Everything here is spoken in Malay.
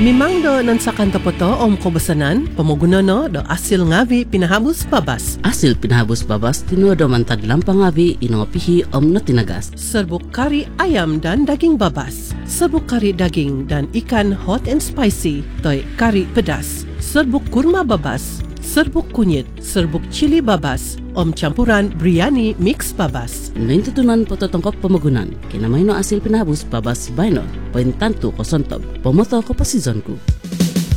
Mimang do nan sa kanto po to om kubasanan, pamuguna no do asil ngavi pinahabos babas. Asil pinahabos babas, tinuodo man tadlang pangabi inongapihi om na tinagas. Serbuk kari ayam dan daging babas. Serbuk kari daging dan ikan hot and spicy, toy kari pedas. Serbuk kurma babas. Serbuk kunyit, serbuk cili babas, om campuran biryani mix babas. Ngayon tutunan po totongkop pamagunan, kinamay no asil pinahabos babas baino, poin tanto ko sontog, pomoto ko pa season ko.